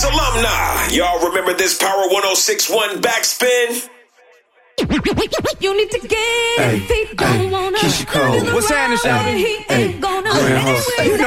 Breeze alumni. Y'all remember this Power 106.1 backspin? You need to get if he don't wanna. Keisha Cole. What's happening, shawty? He ain't gonna.